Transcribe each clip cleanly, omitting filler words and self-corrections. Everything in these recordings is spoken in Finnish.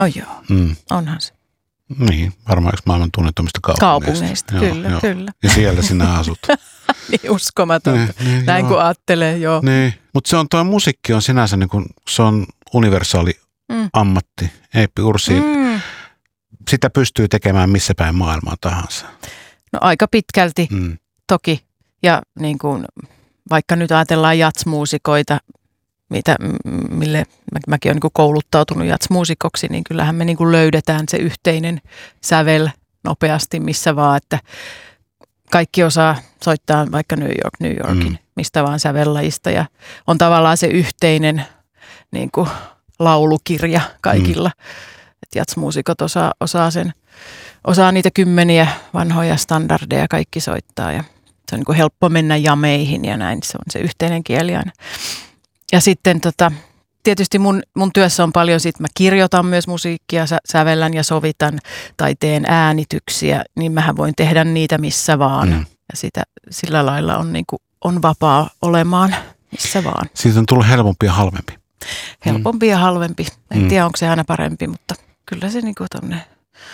Oh joo, onhan se. Niin, varmaan yksi maailman tunnetummista kaupungeista. Kyllä. Ja siellä sinä asut. Niin uskomatonta. Näin kun ajattelee, joo. Niin, mutta se on tuo musiikki on sinänsä niin kuin, se on universaali ammatti. Eippi Ursi, sitä pystyy tekemään missä päin maailmaa tahansa. No aika pitkälti toki. Ja niin kuin, vaikka nyt ajatellaan jatsmuusikoita, mille mäkin olen niin kuin kouluttautunut jatsmuusikoksi, niin kyllähän me niin kuin löydetään se yhteinen sävel nopeasti missä vaan, että kaikki osaa soittaa vaikka New Yorkin, mistä vaan sävellajista ja on tavallaan se yhteinen niin kuin laulukirja kaikilla. Että jatsmuusikot osaa niitä kymmeniä vanhoja standardeja kaikki soittaa ja se on niin kuin helppo mennä jameihin ja näin, se on se yhteinen kieli aina. Ja sitten tietysti mun työssä on paljon mä kirjoitan myös musiikkia, sävellän ja sovitan tai teen äänityksiä, niin mähän voin tehdä niitä missä vaan. Ja sillä lailla on vapaa olemaan missä vaan. Siitä on tullut helpompi ja halvempi. Helpompi ja halvempi. En tiedä, onko se aina parempi, mutta kyllä se niin kuin tuonne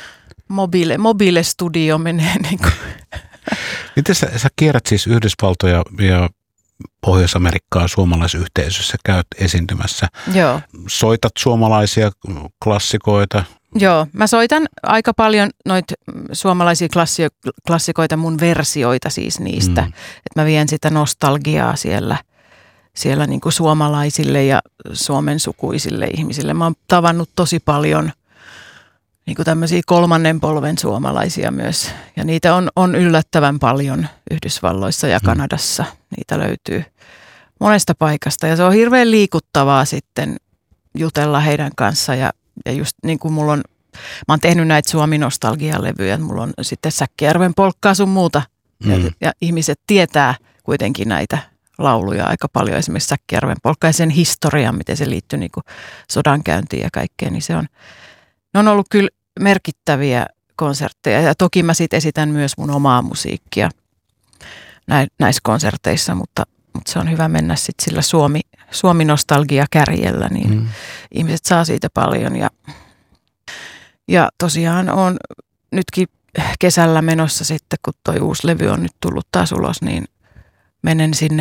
mobile studio menee niin kuin. Miten sä kierrät siis Yhdysvaltoja ja Pohjois-Amerikkaa suomalaisyhteisössä, käyt esiintymässä. Joo. Soitat suomalaisia klassikoita? Joo, mä soitan aika paljon noita suomalaisia klassikoita, mun versioita siis niistä. Että mä vien sitä nostalgiaa siellä niin kuin suomalaisille ja suomen sukuisille ihmisille. Mä oon tavannut tosi paljon niin kuin tämmöisiä kolmannen polven suomalaisia myös. Ja niitä on yllättävän paljon Yhdysvalloissa ja Kanadassa. Niitä löytyy monesta paikasta. Ja se on hirveän liikuttavaa sitten jutella heidän kanssaan. Ja just niin kuin mä oon tehnyt näitä Suomi-nostalgialevyjä. Mulla on sitten Säkkijärven polkkaa sun muuta. Ja ihmiset tietää kuitenkin näitä lauluja aika paljon. Esimerkiksi Säkkijärven polkkaa ja sen historian, miten se liittyy niin kuin sodankäyntiin ja kaikkeen. Niin ne on ollut kyllä merkittäviä konsertteja ja toki mä sit esitän myös mun omaa musiikkia näissä konserteissa, mutta se on hyvä mennä sitten sillä Suomi-nostalgia kärjellä, niin ihmiset saa siitä paljon ja tosiaan on nytkin kesällä menossa sitten, kun toi uusi levy on nyt tullut taas ulos, niin menen sinne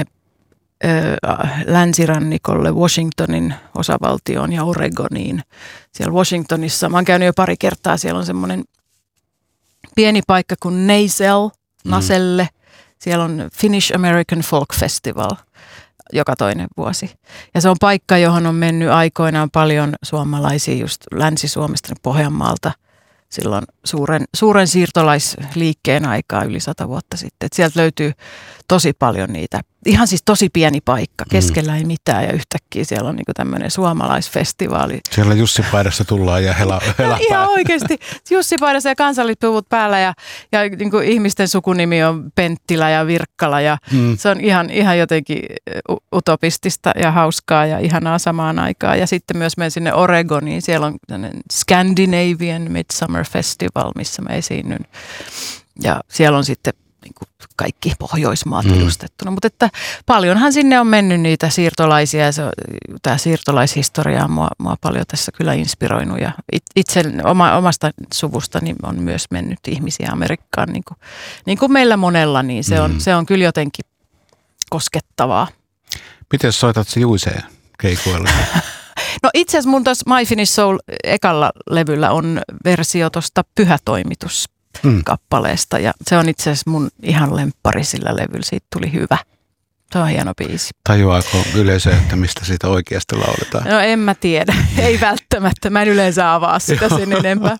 länsirannikolle, Washingtonin osavaltioon ja Oregoniin. Siellä Washingtonissa, mä oon käynyt jo pari kertaa, siellä on semmoinen pieni paikka kuin Naselle. Siellä on Finnish American Folk Festival joka toinen vuosi. Ja se on paikka, johon on mennyt aikoinaan paljon suomalaisia just Länsi-Suomesta, Pohjanmaalta. Silloin suuren siirtolaisliikkeen aikaa yli 100 vuotta sitten. Et sieltä löytyy tosi paljon niitä. Ihan siis tosi pieni paikka. Keskellä ei mitään ja yhtäkkiä siellä on niinku tämmöinen suomalaisfestivaali. Siellä Jussi-paidassa tullaan ja helapää. Ihan oikeasti. Jussi-paidassa ja kansallispuvut päällä ja niinku ihmisten sukunimi on Penttilä ja Virkkala. Ja se on ihan jotenkin utopistista ja hauskaa ja ihanaa samaan aikaan. Ja sitten myös menen sinne Oregoniin. Siellä on Scandinavian Midsummer Festival, missä mä esiinnyn. Ja siellä on sitten niin kuin kaikki Pohjoismaat edustettuna. Mutta että paljonhan sinne on mennyt niitä siirtolaisia ja tämä siirtolaishistoria on mua paljon tässä kyllä inspiroinut. Ja itse omasta suvustani on myös mennyt ihmisiä Amerikkaan, niin kuin meillä monella, niin se on kyllä jotenkin koskettavaa. Miten soitat se Juiseen keikoilla? No itse asiassa mun tuossa My Finnish Soul ekalla levyllä on versio tuosta Pyhätoimitus kappaleesta ja se on itse asiassa mun ihan lemppari sillä levyllä, siitä tuli hyvä. Se on hieno biisi. Tajuaako yleisö, että mistä siitä oikeasti lauletaan? No en mä tiedä, ei välttämättä, mä en yleensä avaa sitä sen enempää.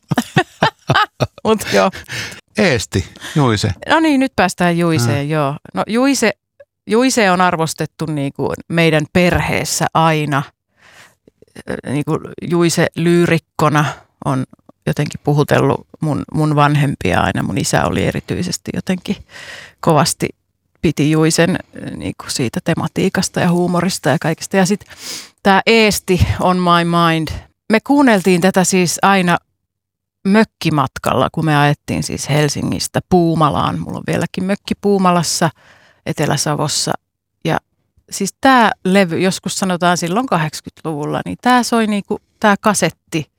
Mut joo. Eesti, Juise. No niin, nyt päästään Juiseen, joo. No Juise on arvostettu niin kuin meidän perheessä aina. Niin kuin Juise lyyrikkona on jotenkin puhutellut mun vanhempia aina. Mun isä oli erityisesti jotenkin kovasti piti Juisen niin kuin siitä tematiikasta ja huumorista ja kaikesta. Ja sitten tämä Eesti on my mind. Me kuunneltiin tätä siis aina mökkimatkalla, kun me ajettiin siis Helsingistä Puumalaan. Mulla on vieläkin mökki Puumalassa, Etelä-Savossa. Ja siis tämä levy, joskus sanotaan silloin 80-luvulla, niin tämä soi niinku, tämä kasetti